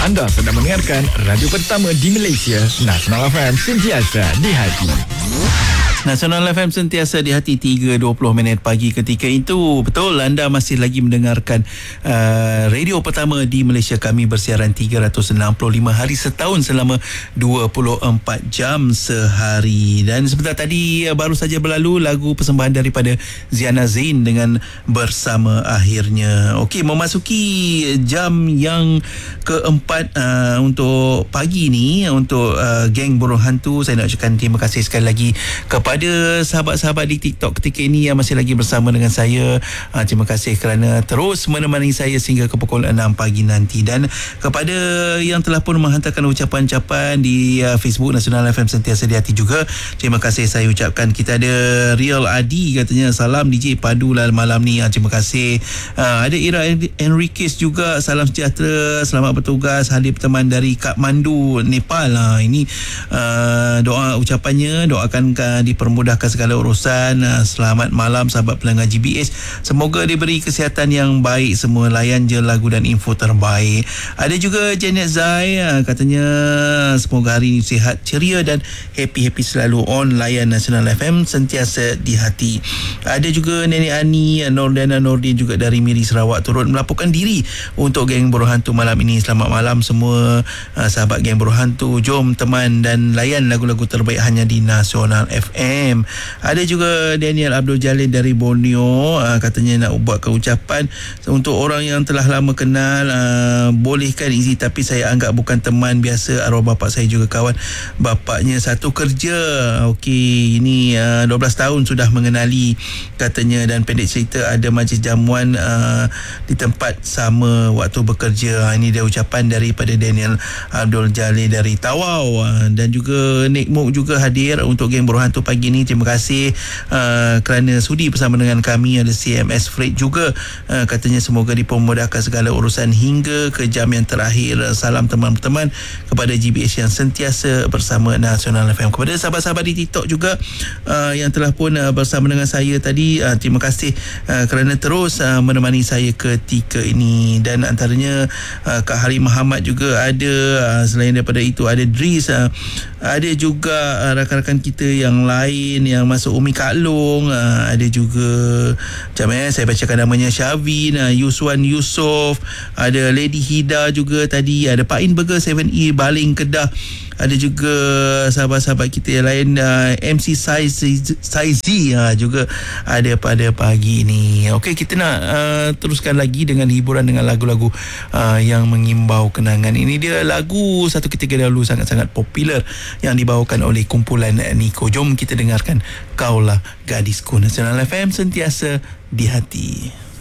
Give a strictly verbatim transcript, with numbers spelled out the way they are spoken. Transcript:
Anda sedang mendengarkan radio pertama di Malaysia, Nasional F M, sentiasa di hati. Nasional F M sentiasa di hati. Tiga dua puluh minit pagi ketika itu. Betul, anda masih lagi mendengarkan uh, radio pertama di Malaysia. Kami bersiaran tiga ratus enam puluh lima hari setahun selama dua puluh empat jam sehari. Dan sebentar tadi uh, baru saja berlalu lagu persembahan daripada Ziana Zain dengan Bersama Akhirnya. Okey, memasuki jam yang keempat uh, untuk pagi ni, untuk uh, geng burung hantu. Saya nak ucapkan terima kasih sekali lagi kepada Pada sahabat-sahabat di TikTok ketika ini yang masih lagi bersama dengan saya. uh, Terima kasih kerana terus menemani saya sehingga ke pukul enam pagi nanti. Dan kepada yang telah pun menghantarkan ucapan-ucapan di uh, Facebook Nasional F M sentiasa di hati juga, terima kasih saya ucapkan. Kita ada Real Adi katanya, salam D J padu lah malam ni. uh, Terima kasih. uh, Ada Ira Enriquez juga, salam sejahtera, selamat bertugas, hadir berteman dari Kathmandu, Nepal. uh, Ini uh, doa ucapannya, doakan uh, di permudahkan segala urusan. Selamat malam sahabat pelanggan G B S, semoga diberi kesihatan yang baik semua, layan je lagu dan info terbaik. Ada juga Janet Zai, katanya semoga hari ini sihat, ceria dan happy-happy selalu on layan Nasional F M sentiasa di hati. Ada juga Nenek Ani Nordana Nordin juga dari Miri Sarawak turut melaporkan diri untuk geng burung hantu malam ini. Selamat malam semua sahabat geng burung hantu, jom teman dan layan lagu-lagu terbaik hanya di Nasional F M. Ada juga Daniel Abdul Jalil dari Borneo, uh, katanya nak buatkan ucapan untuk orang yang telah lama kenal. uh, Bolehkan izin tapi saya anggap bukan teman biasa, arwah bapak saya juga kawan bapaknya satu kerja. Okey, ini uh, dua belas tahun sudah mengenali katanya, dan pendek cerita ada majlis jamuan uh, di tempat sama waktu bekerja. Ini dia ucapan daripada Daniel Abdul Jalil dari Tawau. uh, Dan juga Nick Mook juga hadir untuk geng burung hantu pagi ini. Terima kasih uh, kerana sudi bersama dengan kami. Ada C M S Freight juga, uh, katanya semoga dipermudahkan segala urusan hingga ke jam yang terakhir. Salam teman-teman kepada G B S yang sentiasa bersama Nasional F M. Kepada sahabat-sahabat di TikTok juga uh, yang telah pun uh, bersama dengan saya tadi, uh, terima kasih uh, kerana terus uh, menemani saya ketika ini. Dan antaranya uh, Kak Hari Muhammad juga ada. uh, Selain daripada itu ada Dris, uh, ada juga uh, rakan-rakan kita yang lain yang masuk, Umi Kak Long, uh, ada juga macam eh saya bacakan namanya, Syavin, uh, Yuswan Yusof, ada Lady Hida juga tadi, ada Pak In Burger tujuh E Baling Kedah, ada juga sahabat-sahabat kita yang lain, uh, M C Saizi uh, juga ada pada pagi ini. Okey, kita nak uh, teruskan lagi dengan hiburan dengan lagu-lagu uh, yang mengimbau kenangan. Ini dia lagu satu ketika dahulu sangat-sangat popular yang dibawakan oleh kumpulan Niko. Jom kita dengarkan Kaulah Gadisku. Nasional F M sentiasa di hati.